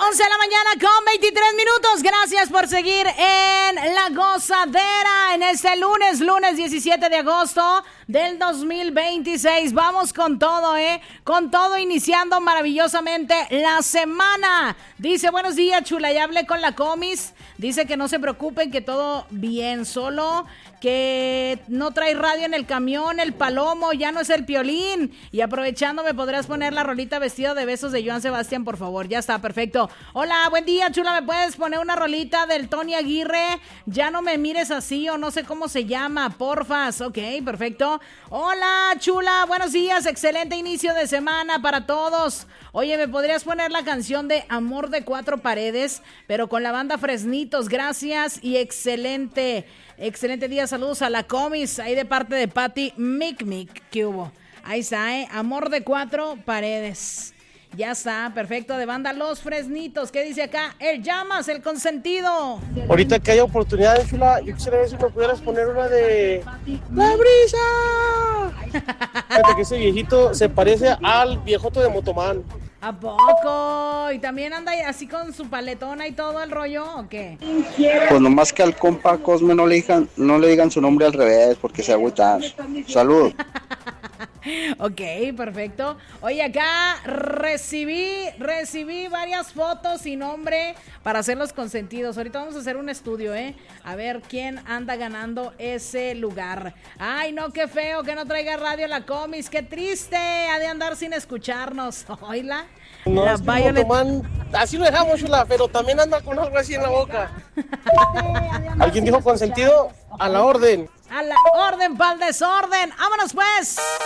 11 de la mañana con 23 minutos. Gracias por seguir en La Gozadera en este lunes 17 de agosto del 2026. Vamos con todo, con todo, iniciando maravillosamente la semana. Dice, buenos días, chula, ya hablé con la Comis. Dice que no se preocupen, que todo bien, solo que no trae radio en el camión, el Palomo, ya no es el Piolín. Y aprovechando, ¿me podrías poner la rolita Vestido de Besos de Joan Sebastián, por favor? Ya está, perfecto. Hola, buen día, chula, ¿me puedes poner una rolita del Tony Aguirre? Ya no me mires así, o no sé cómo se llama, porfas. Ok, perfecto. Hola, chula, buenos días, excelente inicio de semana para todos. Oye, ¿me podrías poner la canción de Amor de Cuatro Paredes, pero con la banda Fresnitos? Gracias y excelente día. Saludos a la Comis, ahí de parte de Patti Mic, ¿qué hubo? Ahí está, Amor de Cuatro Paredes. Ya está, perfecto, de banda Los Fresnitos. ¿Qué dice acá? El Llamas, el consentido. Ahorita que hay oportunidad, chula, yo quisiera ver si me pudieras poner una de La Brisa. Fíjate que ese viejito se parece al viejoto de Motomán. ¿A poco? ¿Y también anda así con su paletona y todo el rollo o qué? Pues nomás que al compa Cosme no le digan su nombre al revés porque se agüita. Saludos. Ok, perfecto. Oye, acá recibí varias fotos y nombre para hacer los consentidos. Ahorita vamos a hacer un estudio, a ver quién anda ganando ese lugar. Ay, no, qué feo que no traiga radio la Comis, qué triste, ha de andar sin escucharnos. Oíla. No, la es que Violet... Motomán, así lo dejamos, chula, pero también anda con algo así en la boca. ¿Alguien dijo consentido? A la orden. A la orden, pa'l desorden. ¡Vámonos pues!